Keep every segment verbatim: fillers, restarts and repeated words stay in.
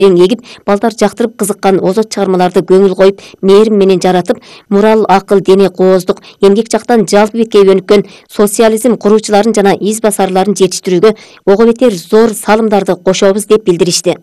терең егип, балдар жактырып кызыккан озот чыгармаларды көңүл коюп, мээрим менен жаратып, мурал, акыл, дене, кооздук, эмгек жактан жалпы бетке өнүккөн социализм куруучуларын жана из басарларын жетиштирүүгө ого бетер зор салымдарды кошобуз деп билдиришти.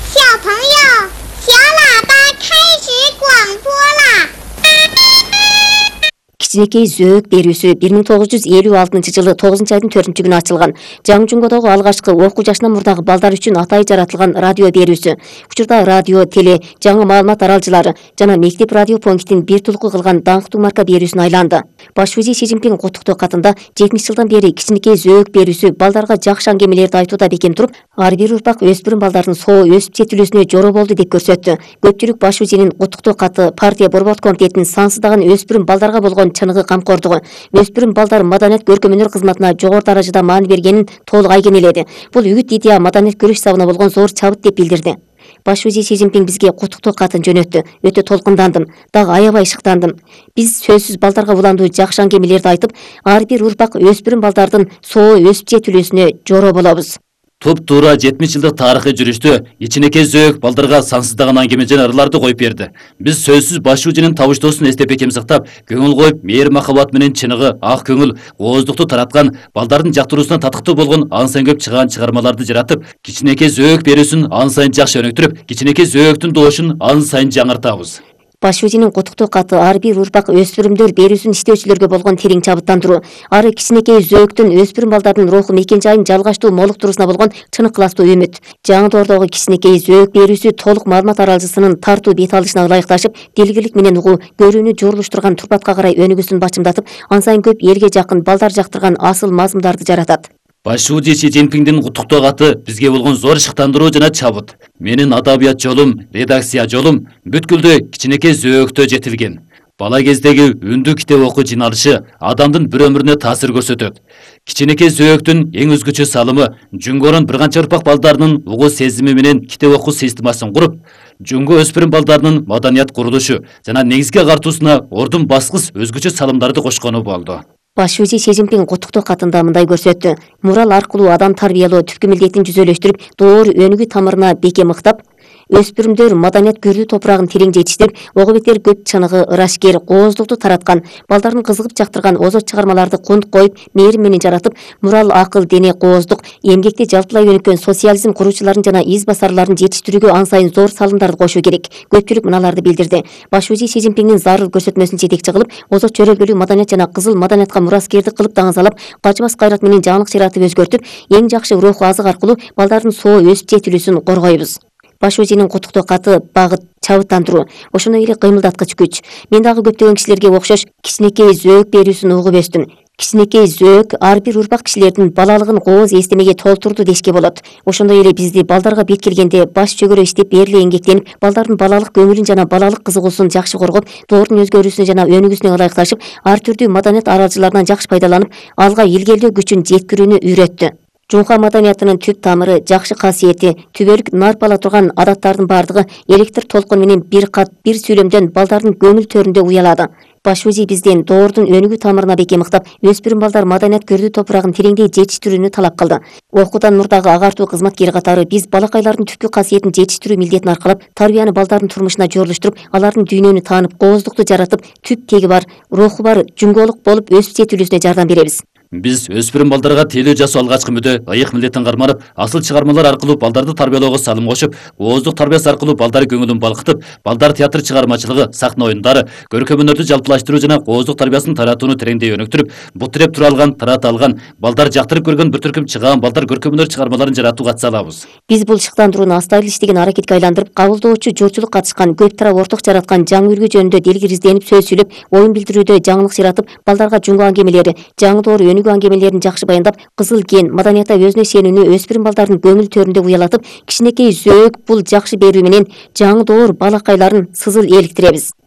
Кичинекей зөөк берүүсү бир миң тогуз жүз элүү алтынчы жылы тогузунчу айдын төртүнчү күнү ачылган. Жаңы Жунгодогу алгачкы окуу жашынан мурдагы балдар үчүн атай жаратылган радио берүүсү. Учурда радио, теле, жаңы маалымат аралжылары жана мектеп радио пунктин бир тулку кылган даңктуу марка берүүсүнө айланды. Баш Ши Цзиньпин куттуктоо катында жетимиш жылдан бери кичинекей зөөк берүүсү балдарга жакшы аңгемелерди айтууда бекем туруп, ар бир урпак өспүрүм балдардын соо өсүп жетилүүсүнө жороо болду деп көрсөттү. Көпчүлүк Баш Шинин куттуктоо каты партия борборот комитетинин сансыздаган өспүрүм балдарга болгон чыныгы камкордугу, өспүрүм балдар маданият көркөмөнөр кызматына жогору даражада маани бергенин толук айгинеледи. Бул үгүт идея маданият күрөш сабына болгон зор чабыт деп билдирди. Баш Ши Цзиньпин бизге куттуктоо катын жөнөттү. Өтө толкундандым, дагы аябай шыктандым. Биз сөзсүз балдарга уландуу жакшы аңгемелерди айтып, ар бир урпак өспүрүм балдардын соо өсүп жетилүүсүнө жороо болобуз. Туп туура жетимиш жылдык тарыхый жүрүштө кичинекей зөөк балдарга сансыздаган аңгеме жана ырларды коюп берди. Биз сөзсүз Баш Шинин табыштоосун эстеп бекем сактап, көңүл коюп, мээр махабат менен чыныгы, ак көңүл, ооздукту тараткан, балдардын жактыруусуна татыктуу болгон ан сайын көп чыган чыгармаларды жаратып, кичинекей зөөк берүүсүн ан сайын жакшы өнүктүрүп, кичинекей зөөктүн доошун ан сайын жаңыртабыз. Баш Шинин куттуктоо каты ар бир урпак өспүрүмдөр берүүсүн иштөөчүлөргө болгон терең чабыттандыруу, ары кичинекей зөөктүн өспүрүм балдардын руху мекен жайын жалгаштуу молуктуруусуна болгон чыныктуу үмүт. Жаңы доордогу кичинекей зөөк берүүсү толук маалымат аралжысынын тартуу бет алышына ылайыкташып, дилгирлик менен угуу, көрүүнү жорулуштурган турпатка карай өнүгүүсүн бачымдатып, ан сайын көп элге жакын балдар жактырган асыл мазмундарды жаратат. Баш Ши Цзиньпиндин куттуктоо каты бизге болгон зор шыктандыруу жана чабыт. Менин адабият жолум, редакция жолум бүткүлдө кичинекей зөөктө жетилген. Бала кездеги үндү китеп окуу жиналышы адамдын бір өмүрүнө таасир көрсөтөт. Кичинекей зөөктүн эң өзгөчө салымы Жунгорун бир канча урпак балдарынын угуу сезими менен китеп окуу системасын куруп, Жунго өспүрүм балдарынын маданият курулушу жана негизги агартуусуна ордун баскыс өзгөчө салымдарды кошкону болду. Баш Ши Цзиньпин куттуктоо катында мындай көрсөттү. Мурал аркылуу адам тарбиялоо түпкү милдетин жүзөлөштүрүп, доор өнүгүү тамырына бекем ыктап, өспүрүмдөр маданият көрүү топурагын терең жетиштирип, ого бетер көп чыныгы, ырашкер, кооздукту тараткан, балдардын кызыгып жактырган озот чыгармаларды кунт коюп, мээрим менен жаратып, мурал, акыл, дене, кооздук, эмгекте жалпылай өнүккөн социализм куруучуларын жана из басарларын жетиштирүүгө ан сайын зор салымдарды кошуу керек. Көпчүлүк мыналарды билдирди. Баш Ши Цзиньпиндин зарыл көрсөтмөсүн жетекчи кылып, озот чөрөлгөлүү маданият жана кызыл маданиятка мураскердик кылып даңазалап, качыбас кайрат менен жаңылык жаратып өзгөртүп, эң жакшы руху азык аркылуу балдардын соо өсүп жетилүүсүн коргойбуз. Баш Шинин куттуктоо каты багыт, чабыттандыруу, ошондой эле кыймылдаткыч күч. Мен дагы көптөгөн кишилерге окшош кичинекей зөөк берүүсүн угуп өстүм. Кичинекей зөөк ар бир урпак кишилердин балалыгын кооз эстемеге толтурду дешке болот. Ошондой эле бизди балдарга бет келгенде баш чөгөрө иштеп бериле эмгектенип, балдардын балалык көңүлүн жана балалык кызыгуусун жакшы коргоп, доордун өзгөрүүсүнө жана өнүгүүсүнө ылайыкташып, ар түрдүү маданият аралжыларынан жакшы пайдаланып, алга илгерилөө күчүн жеткирүүнү үйрөттү. Жунха маданиятынын түп тамыры, жакшы касиети, түбөлүк нарп ала турган адаттардын бардыгы электр толкун менен бир кат, бир сүйлөмдөн балдардын көңүл төрүндө уялады. Баш Ши бизден доордун өнүгүү тамырына бекем ыктап, өспүрүм балдар маданият көрүү топурагын тереңдей жетиштирүүнү талап кылды. Окуудан мурдагы агартуу кызматкери катары биз балакайлардын түпкү касиетин жетиштирүү милдетин аркалап, тарбияны балдардын турмушуна жорулуштуруп, алардын дүйнөнү таанып, кооздукту жаратып, түп теги бар, руху бар жунголук болуп өсүп жетилүүсүнө жардам беребиз. Биз өспүрүм балдарга тейлөө жасоо алгачкы мүдө, ыйык милдеттин карманып, асыл чыгармалар аркылуу балдарды тарбиялоого салым кошуп, ооздук тарбиясы аркылуу балдар көңүлүн балкытып, балдар театр чыгармачылыгы, сахна оюндары, көркөм өнөрдү жалпылаштыруу жана ооздук тарбиясын таратууну тереңдей өнүктүрүп, бутиреп тура алган, тарата алган, балдар жактырып көргөн бир төркүм чыгаан балдар көркөм өнөр чыгармаларын жаратууга ат салабыз. Биз бул шыктандырууну астайлы иштеген аракетке айландырып, кабылдоочу журтчулук катышкан, көп тарап орток жараткан жаңы үлгү жөнүндө дилгир изденип, сөз сүйлөп, оюн билдирүүдө жаңылык жаратып, балдарга жунго аңгемелери, жаңы доор өнүгүү аңгемелерин жакшы баяндап, кызыл ген, маданиятта өзүнө сенүүнү өспүрүм балдардын көңүл төрүндө уялатып, кичинекей зөөк бул жакшы берүү менен жаңы доор балакайларын сызыл эликтиребиз.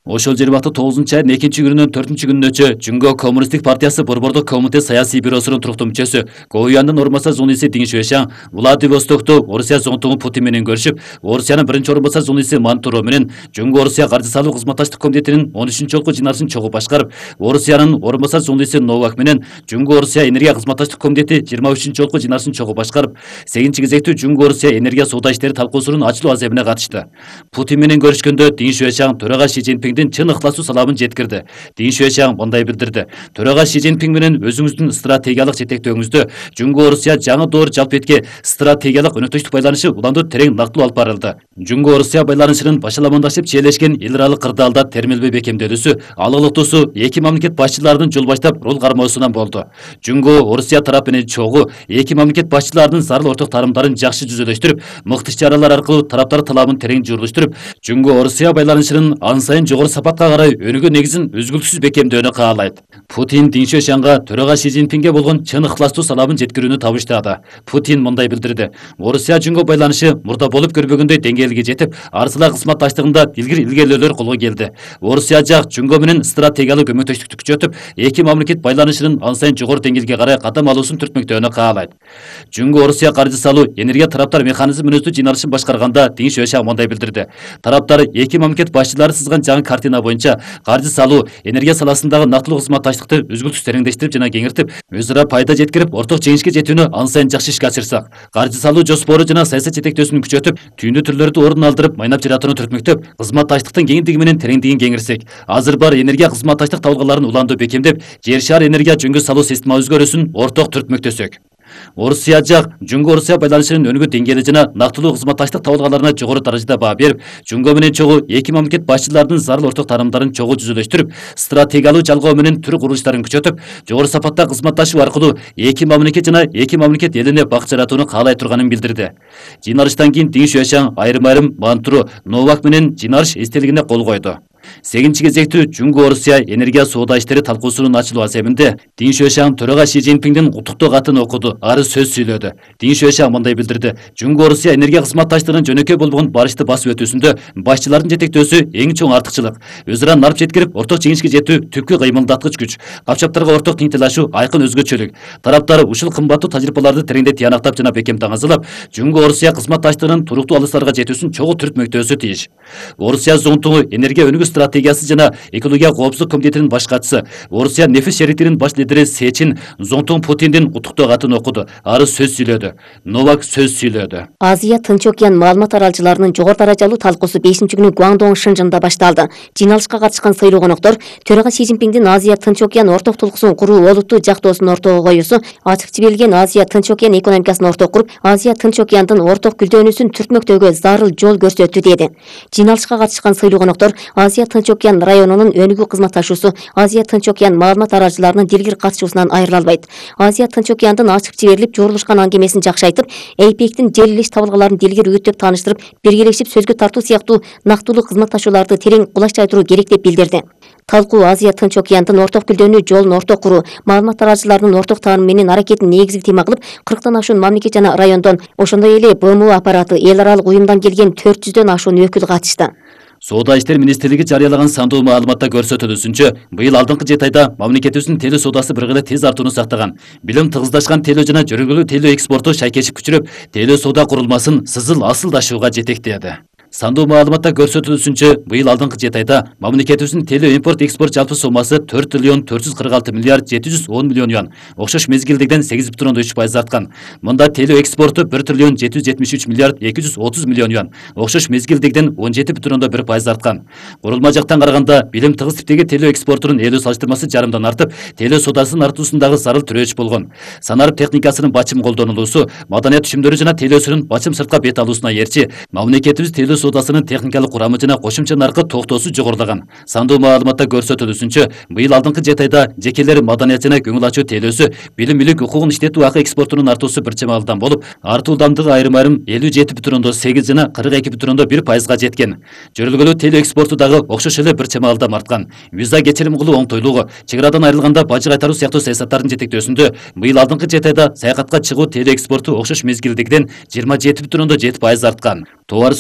Ошол жыйырма тогузунчу айдын экинчи күнүнөн төртүнчү күнүнөчө Жүнгө Коммунисттик партиясы Борбордук комитет саясий бюросунун туруктуу мүчөсү Гоуяндын орун басар журналисти Дин Шуэшаң Владивостокто Орусия зонтугу Путин менен көрүшүп, Орусиянын биринчи орун басар журналисти Мантуро менен Жүнгө Орусия каржы салуу кызматташтык комитетинин он үчүнчү жолку жыйналышын чогуу башкарып, Орусиянын орун басар журналисти Новак менен Жүнгө Орусия энергия кызматташтык комитети жыйырма үчүнчү жолку жыйналышын чогуу башкарып, сегизинчи кезекте Жүнгө Орусия энергия соода иштери талкуусунун ачылуу аземине катышты. Путин менен көрүшкөндө Дин Шуэшаң төрага Ши Цзиньпиңдин чын ыхласуу саламын жеткирди. Дин Шуэшаң мындай билдирди: төрага Ши Цзиньпиң менен өзүңүздүн стратегиялык жетектөөңүздө Жүнгө Орусия жаңы доор жалпетке стратегиялык өнөктөштүк байланышы уланды терең нактылуу алып барылды. Жүнгө Орусия байланышынын башаламандашып чиелешкен эл аралык кырдаалда термелбе бекемделүүсү, алгылыктуусу эки мамлекет башчыларынын жол баштап рол кармоосунан болду. Жүнгө Орусия тарап менен чогуу эки мамлекет башчыларынын зарыл орток тарымдарын жакшы жүзөлөштүрүп, мыкты иш-чаралар аркылуу тараптар талабын терең журулуштуруп, Жүнгө Орусия байланышынын ан сайын жогору сапатка карай өнүгүү негизин үзгүлтүксүз бекемдөөнү каалайт. Путин Дин Шуэшаңга төрага Ши Цзиньпиңге болгон чын ыхластуу саламын жеткирүүнү табыштады. Путин мындай билдирди: Орусия Жүнгө байланышы мурда болуп көрбөгөндөй деңгээлге жетип, арсылаа кызматташтыгында илгир илгерүүлөр колго келди. Орусия жак Жүнгө менен стратегиялык көмөктөштүктү күчөтүп, эки мамлекет байланышынын ан сайын жогору деңгээлге карай кадам алуусун түртмөктөөнү каалайт. Жүнгө Орусия каржы салуу энергия тараптар механизм мүнөздүү жыйналышын башкарганда Дин Шуэшаң мындай билдирди: тараптар эки мамлекет башчылары сызган жаңы картина боюнча каржы салуу, энергия саласындагы нактылуу кызматташтыкты үзгүлтүксүз тереңдештирип жана кеңиртип, өз ара пайда жеткирип, орток жеңишке жетүүнү ан сайын жакшы ишке ашырсак, каржы салуу жоспору жана саясат жетектөөсүн күчөтүп, түйүндүү түрлөрдү ордун алдырып, майнап жаратууну түртмөктөп, кызматташтыктын кеңиндиги менен тереңдигин кеңирсек, азыр бар энергия кызматташтык табылгаларын уланды бекемдеп, жер шаар энергия жөнгө салуу система өзгөрүүсүн орток түртмөктөсөк. Орусия жак Жүнгө Орусия байланышынын өнүгүү деңгээли жана нактылуу кызматташтык табылгаларына жогору даражада баа берип, Жүнгө менен чогуу эки мамлекет башчыларынын зарыл орток тарымдарын чогуу жүзөлөштүрүп, стратегиялуу жалгоо менен түрк курулуштарын күчөтүп, жогору сапатта кызматташуу аркылуу эки мамлекет жана эки мамлекет элине бак жаратууну каалай турганын билдирди. Жыйналыштан кийин Дин Шуэшаң айрым-айрым Мантуро, Новак менен жыйналыш эстелигине кол койду. сегизинчи кезектүү Жүнгө Орусия энергия соода иштери талкуусунун ачылуу аземинде Дин Шуэшаң төрага Ши Цзиньпиңдин куттуктоо катын окуду, ары сөз сүйлөдү. Дин Шуэшаң мындай билдирди: Жүнгө Орусия энергия кызматташтыгынын жөнөкөй болбогон барышты басып өтүүсүндө башчылардын жетектөөсү эң чоң артыкчылык, өз ара нарп жеткирип, орток жеңишке жетүү түпкү кыймылдаткыч күч, капчаптарга орток теңтелашуу айкын өзгөчөлүк. Тараптар ушул кымбаттуу тажрыйбаларды тереңдей тыянактап жана бекем таңазылап, Жүнгө Орусия кызматташтыгынын туруктуу алыстарга жетүүсүн чогуу түртмөктөөсү тийиш. Орусия зонтугу энергия өнүгүү стратегиясы жана экология коопсуздук комитетинин баш катчысы, Орусия нефис шериктигинин баш лидери Сечин зонтугун Путиндин куттуктоо катын окуду, ары сөз сүйлөдү. Новак сөз сүйлөдү. Азия Тынч океан маалымат аралчыларынын жогору даражалуу талкуусу бешинчи күнү Гуандong Шынжында башталды. Жыйналышка катышкан сыйлуу коноктор төрага Ши Цзиньпиңдин Азия Тынч океан орток толкусун куруу олуттуу жактоосун ортого коюусу, ачык жиберилген Азия Тынч океан экономикасын орток куруп, Азия Тынч океандын орток гүлдөнүүсүн түртмөктөөгө зарыл жол көрсөттү деди. Жыйналышка катышкан сыйлуу коноктор Азия Тынч океан районунун өнүгүү кызматташуусу Азия Тынч океан маалымат аралчыларынын дилгир катышуусунан айрыла албайт. Азия Тынч океандын ачык жиберилип жорулушкан аңгемесин жакшы айтып, эйпектин жер илиш табылгаларын дилгир үгүттөп тааныштырып, биргелешип сөзгө тартуу сыяктуу нактылуу кызматташууларды терең кулач чайдыруу керек деп билдирди. Талкуу Азия Тынч океандын орток гүлдөнүү жолун орток куруу, маалымат аралчыларынын орток таанымы менен аракетин негизги тема кылып, кырктан ашуун мамлекет жана райондон, ошондой эле Б М У аппараты, эл аралык уюмдан келген төрт жүздөн ашуун өкүл катышты. Соода иштер министрлиги жарыялаган сандуу маалыматта көрсөтүлүүсүнчө, быйыл алдыңкы жети айда мамлекетибиздин телөө соодасы бир кыйла тез артууну сактаган. Билим тыгыздашкан телөө жана жөргөлүү телөө экспорту шайкешип күчүрөп, телөө соода курулмасын сызыл асылдашууга жетектеди. Сандуу маалыматта көрсөтүлүүсүнчө, быйыл алдыңкы жети айда мамлекетибиздин телөө импорт экспорт жалпы сомасы төрт триллион төрт жүз кырк алты миллиард жети жүз он миллион юан, окшош мезгилдегиден сегиз бүтүн ондон үч пайыз арткан. Мында телөө экспорту бир триллион жети жүз жетимиш үч миллиард эки жүз отуз миллион юан, окшош мезгилдегиден он жети бүтүн ондон бир пайыз арткан. Курулма жактан караганда, билим тыгыз типтеги телөө экспортунун элүү салыштырмасы жарымдан артып, телөө соодасынын артуусундагы зарыл түрөөч болгон. Санарып техникасынын бачым колдонулуусу, маданият түшүмдөрү жана телөөсүнүн бачым сыртка бет алуусуна эрчи, мамлекетибиз телөө соодасынын техникалык курамы жана кошумча наркы токтоосу жогорулаган. Сандуу маалыматта көрсөтүлүүсүнчө, быйыл алдыңкы жети айда жекелер маданият жана көңүл ачуу телөөсү, билим мүлүк укугун иштетүү акы экспортунун артуусу бир чамалдан болуп, артуу ылдамдыгы айрым-айрым элүү жети бүтүн ондон сегиз жана кырк эки бүтүн ондон бир пайызга жеткен. Жөрөлгөлүү телөө экспорту дагы окшош эле бир чамалдан арткан. Виза кечирим кылуу оңтойлугу, чек арадан айрылганда бажы кайтаруу сыяктуу саясаттардын жетектөөсүндө, быйыл алдыңкы жети айда саякатка чыгуу телөө экспорту окшош мезгилдегиден жыйырма жети бүтүн ондон жети пайыз арткан. Товар соодасынын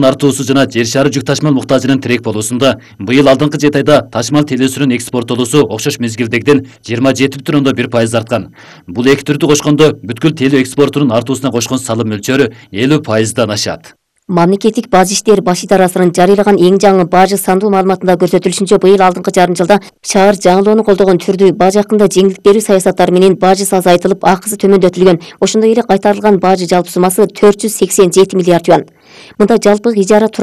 артуусу жана жер шары жүк ташмал муктажынын тирек болуусунда быйыл алдыңкы жети айда ташмал телесүрүн экспорттоосу окшош мезгилдегиден жыйырма жети бүтүн ондон бир пайыз арткан. Бул эки түрдү кошкондо бүткүл теле экспортунун артуусуна кошкон салым мөлчөрү элүү пайыздан ашат. Мамлекеттик бажы иштери баш идарасынын жарыялаган эң жаңы бажы сандуу маалыматында көрсөтүлүшүнчө, быйыл алдыңкы жарым жылда шаар жаңылоону колдогон түрдүү бажы акында жеңилдик берүү саясаттары менен бажысы азайтылып, акысы төмөндөтүлгөн. Ошондой эле кайтарылган бажы жалпы суммасы төрт жүз сексен жети миллиард юан. Мында жалпы ижара